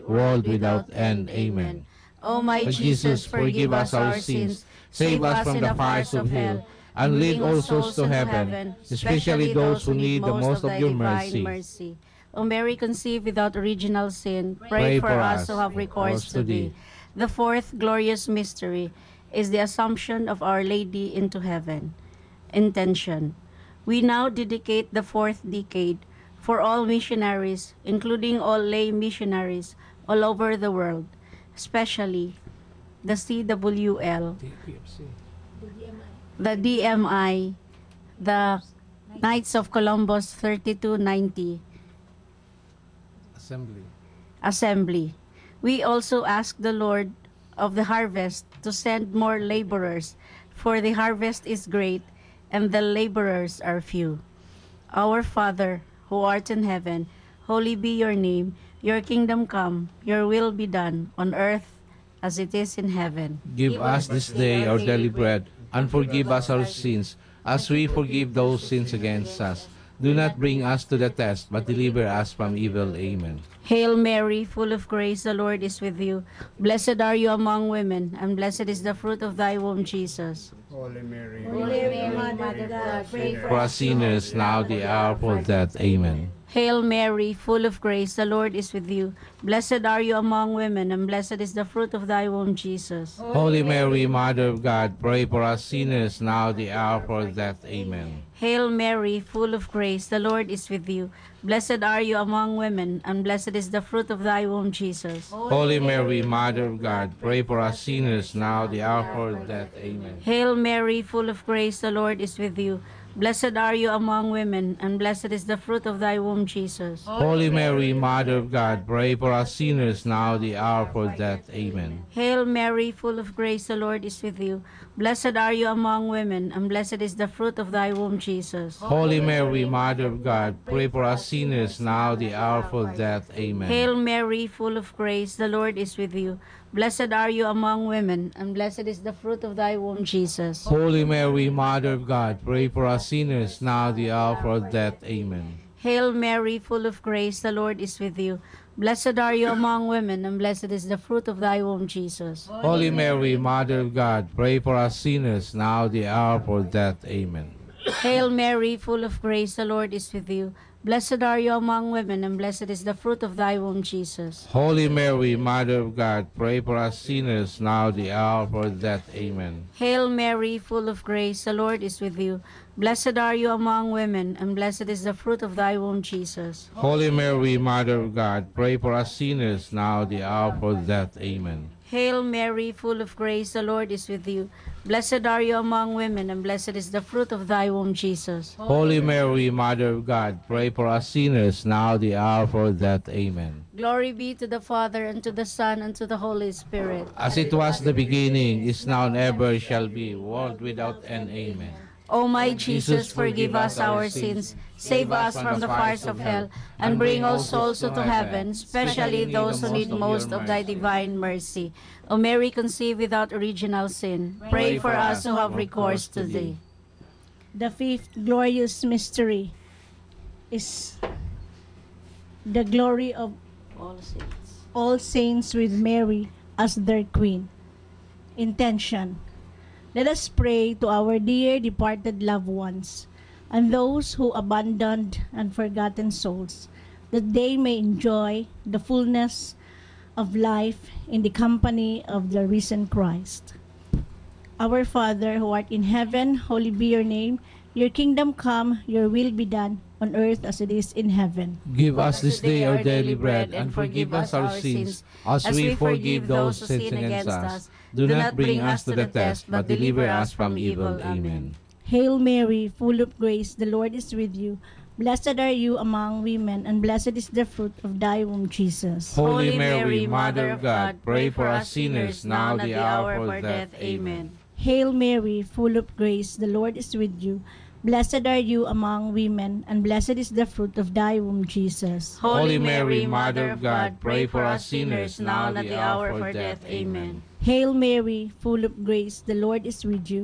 world without end. Amen. O my Jesus, forgive us our sins, save us from the fires of hell, and lead all souls to heaven, especially those who need the most of your mercy. O Mary, conceived without original sin, pray for us who have recourse to thee. The fourth glorious mystery is the Assumption of Our Lady into heaven. Intention. We now dedicate the fourth decade for all missionaries, including all lay missionaries all over the world, especially the CWL, the DMI, the Knights of Columbus 3290 Assembly. We also ask the Lord of the harvest to send more laborers, for the harvest is great and the laborers are few. Our Father, who art in heaven, holy be your name. Your kingdom come, your will be done, on earth as it is in heaven. Give us this day our daily bread, and forgive us our sins, as we forgive those sins against us. Do not bring us to the test, but deliver us from evil. Amen. Hail Mary, full of grace, the Lord is with you. Blessed are you among women, and blessed is the fruit of thy womb, Jesus. Holy Mary, Mother of God, pray For us sinners, now the hour of our death. Amen. Hail Mary, full of grace, the Lord is with you. Blessed are you among women, and blessed is the fruit of thy womb, Jesus. Holy Mary, Mother of God, pray for us sinners, now the hour of our death. Amen. Hail Mary, full of grace, the Lord is with you. Blessed are you among women, and blessed is the fruit of thy womb, Jesus. Holy Mary, Mother of God, pray for us sinners, now the hour of our death. Amen. Hail Mary, full of grace, the Lord is with you. Blessed are you among women, and blessed is the fruit of thy womb, Jesus. Holy Mary, Mother of God, pray for us sinners, now the hour of our death. Amen. Hail Mary, full of grace, the Lord is with you. Blessed are you among women, and blessed is the fruit of thy womb, Jesus. Holy Mary, Mother of God, pray for us sinners, now the hour of our death. Amen. Hail Mary, full of grace, the Lord is with you. Blessed are you among women, and blessed is the fruit of thy womb, Jesus. Holy Mary, Mother of God, pray for us sinners, now the hour of our death. Amen. Hail Mary, full of grace, the Lord is with you. Blessed are you among women, and blessed is the fruit of thy womb, Jesus. Holy Mary, Mother of God, pray for us sinners, now the hour of our death. Amen. Hail Mary, full of grace, the Lord is with you. Blessed are you among women, and blessed is the fruit of thy womb, Jesus. Holy Mary, Mother of God, pray for us sinners, now the hour of our death. Amen. Hail Mary, full of grace, the Lord is with you. Blessed are you among women, and blessed is the fruit of thy womb, Jesus. Holy Mary, Mother of God, pray for us sinners, now the hour of our death. Amen. Hail Mary, full of grace, the Lord is with you. Blessed are you among women, and blessed is the fruit of thy womb, Jesus. Holy Mary, Mother of God, pray for us sinners, now the hour of our death. Amen. Glory be to the Father, and to the Son, and to the Holy Spirit. As it was in the beginning, is now, and ever shall be, world without end. Amen. O my Jesus, forgive us our sins, save us from the fires of hell, and bring all souls to heaven, especially those who need most of thy divine mercy. O Mary, conceived without original sin, pray for us who have recourse to thee. The fifth glorious mystery is the glory of all saints with Mary as their queen. Intention. Let us pray to our dear departed loved ones and those who abandoned and forgotten souls, that they may enjoy the fullness of life in the company of the risen Christ. Our Father, who art in heaven, holy be your name. Your kingdom come, your will be done, on earth as it is in heaven. Give us this day our daily bread, and forgive us our sins, as we forgive those who sin against us. Do not bring us to the test, but deliver us from evil. Amen. Hail Mary, full of grace, the Lord is with you. Blessed are you among women, and blessed is the fruit of thy womb, Jesus. Holy Mary, Mother of God, pray for us sinners, now and at the hour of our death. Amen. Hail Mary, full of grace, the Lord is with you. Blessed are you among women, and blessed is the fruit of thy womb, Jesus. Holy Mary, Mother of God, pray for us sinners, now and at the hour of our death. Amen. Hail Mary, full of grace, the Lord is with you.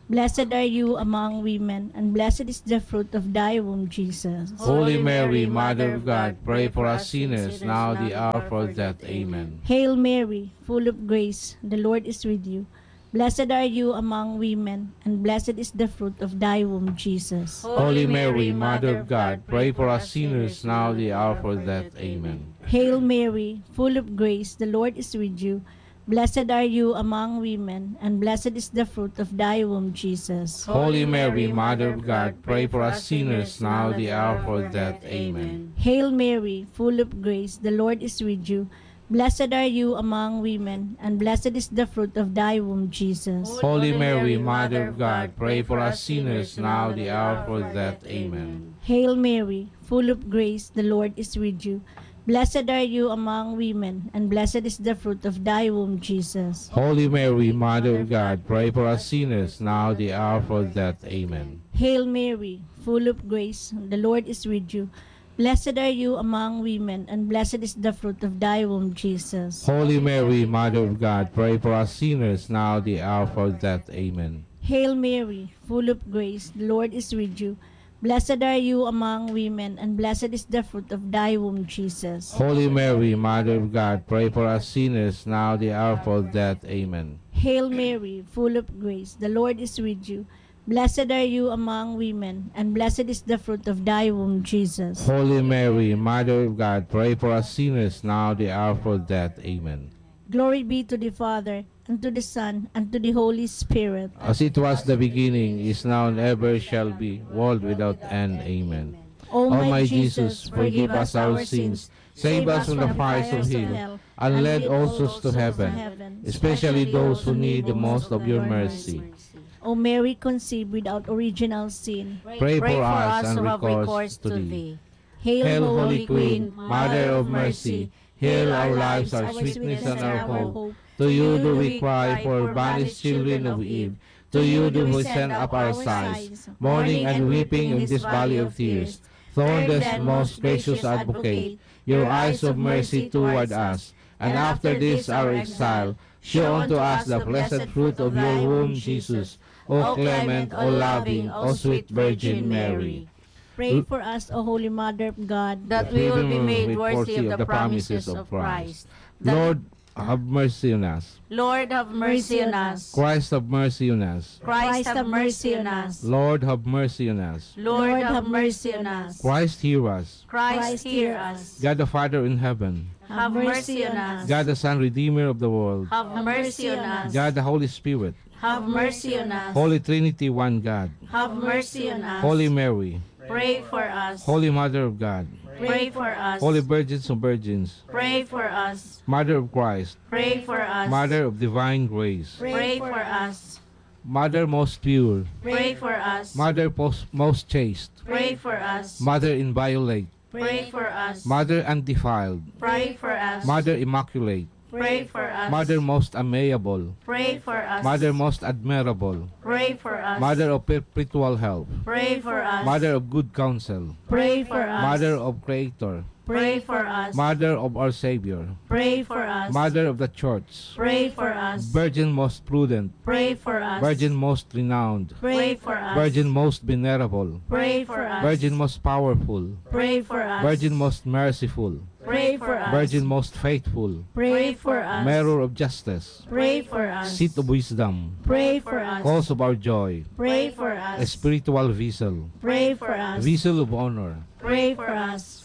Blessed are you among women, and blessed is the fruit of thy womb, Jesus. Holy Mary, Mother of God, pray for us sinners, now the hour of our death. Amen. Hail Mary, full of grace, the Lord is with you. Blessed are you among women, and blessed is the fruit of thy womb, Jesus. Holy Mary, Mother of God, pray for us sinners, now the hour of our death. Amen. Hail Mary, full of grace, the Lord is with you. Blessed are you among women, and blessed is the fruit of thy womb, Jesus. Holy Mary, Mother of God, pray for us sinners, now the hour of our death. Amen. Hail Mary, full of grace, the Lord is with you. Blessed are you among women, and blessed is the fruit of thy womb, Jesus. Holy Mary, Mother of God, pray for us sinners, now the hour of our death. Amen. Hail Mary, full of grace, the Lord is with you. Blessed are you among women, and blessed is the fruit of thy womb, Jesus. Holy Mary, Mother of God, pray for us sinners, now the hour of our death. Amen. Hail Mary, full of grace, the Lord is with you. Blessed are you among women, and blessed is the fruit of thy womb, Jesus. Holy Mary, Mother of God, pray for us sinners, now the hour of our death. Amen. Hail Mary, full of grace, the Lord is with you. Blessed are you among women, and blessed is the fruit of thy womb, Jesus. Holy Mary, Mother of God, pray for us sinners, now the hour of our death. Amen. Hail Mary, full of grace, the Lord is with you. Blessed are you among women, and blessed is the fruit of thy womb, Jesus. Holy Mary, Mother of God, pray for us sinners, now the hour of our death. Amen. Glory be to the Father, and to the Son, and to the Holy Spirit. As it was the beginning, is now, and ever shall be, world without end. Amen. O my Jesus, forgive us our sins, save us from the fires of hell, and lead all souls to heaven, especially those who need the most of your mercy. O Mary, conceived without original sin, Pray for us and recourse to thee. Hail, Holy Queen, Mother of Mercy, hail our lives, our sweetness, and our hope. To you do we cry, for banished children of Eve. To you do we send up our sighs, mourning and weeping in this valley of tears. Turn this most gracious advocate your eyes of mercy toward us, and after this our exile, show unto us the blessed fruit of your womb, Jesus. O clement, O loving, O sweet Virgin Mary. pray for us, O Holy Mother of God, that we will be made worthy of the promises of Christ. Lord, have mercy on us. Lord, have mercy on us. Christ, have mercy on us. Christ, have mercy on us. Lord, have mercy on us. Lord, have mercy on us. Christ, hear us. Christ, hear us. God the Father in heaven, Have mercy on us. God the Son, Redeemer of the world, Have mercy on us. God the Holy Spirit, Have mercy on us. Holy Trinity, one God, Have mercy on us. Holy Mary, Pray for us. Holy Mother of God, Pray for us. Holy Virgins of Virgins, Pray for us. Mother of Christ, Pray for us. Mother of Divine Grace, Pray for us. Mother most pure, Pray for us. Mother most chaste, Pray for us. Mother inviolate, Pray for us. Mother undefiled, Pray for us. Mother immaculate, Pray for us. Mother most amiable, Pray for us. Mother most admirable, Pray for us. Mother of perpetual help, Pray for us. Mother of good counsel, Pray for us. Mother of Creator, Pray for us. Mother of our Savior, Pray for us. Mother of the Church, Pray for us. Virgin most prudent, Pray for us. Virgin most renowned, Pray for us. Virgin most venerable, Pray for us. Virgin most powerful, Pray for us. Virgin most merciful, Pray for us. Virgin most faithful, Pray for us. Mirror of justice, Pray for us. Seat of wisdom, Pray for us. Cause of our joy, Pray for us. a spiritual vessel, Pray for us. vessel of honor, Pray for us.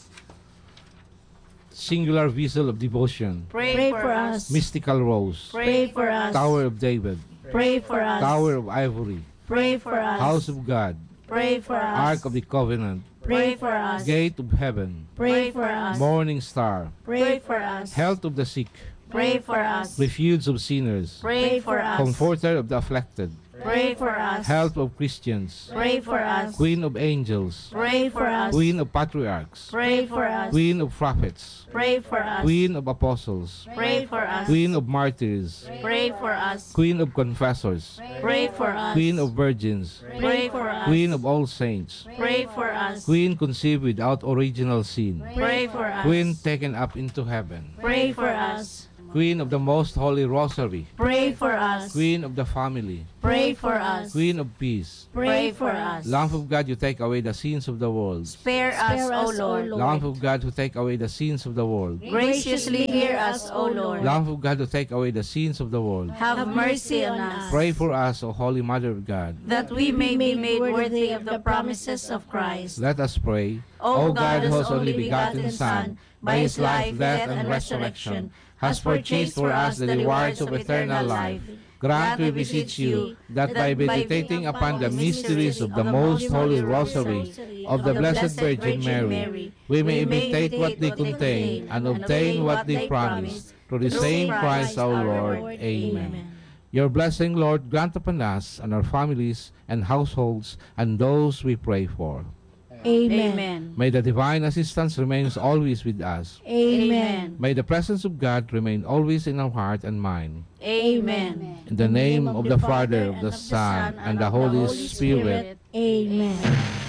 singular vessel of devotion, Pray for us. mystical rose, Pray for us. Tower of David, Pray for us. Tower of Ivory, Pray for us. House of God, Pray for us. Ark of the Covenant, Pray for us. Gate of Heaven, Pray for us. Morning Star, Pray for us. Health of the sick, Pray for us. Refuge of sinners, Pray for us. Comforter of the afflicted, Pray for us. Health of Christians, Pray for us. Queen of angels, Pray for us. Queen of patriarchs, Pray for us. Queen of prophets, Pray for us. Queen of apostles, Pray for us. Queen of martyrs, Pray for us. Queen of confessors, Pray for us. Queen of virgins, Pray for us. Queen of all saints, Pray for us. Queen conceived without original sin, Pray for us. Queen taken up into heaven. Pray for us. Queen of the Most Holy Rosary, Pray for us. Queen of the Family, Pray for us. Queen of Peace, Pray for us. Lamb of God, you take away the sins of the world. Spare us, O Lord. Lamb of God, who take away the sins of the world. Graciously hear us, O Lord. Lamb of God, who take away the sins of the world. Have mercy on us. Pray for us, O Holy Mother of God. That we may be made worthy of the promises of Christ. Let us pray. O God, whose only begotten Son, by his life, death, and resurrection, has purchased for us the rewards of eternal life, grant, we beseech you, that by meditating upon the mysteries of the Most Holy Rosary of the Blessed Virgin Mary, we may imitate what they contain and obtain what they promise. Through the same Christ our Lord. Amen. Your blessing, Lord, grant upon us and our families and households and those we pray for. Amen. May the divine assistance remain always with us. Amen. May the presence of God remain always in our heart and mind. Amen. In the name of the Father, of the Son, and the Holy Spirit. Amen.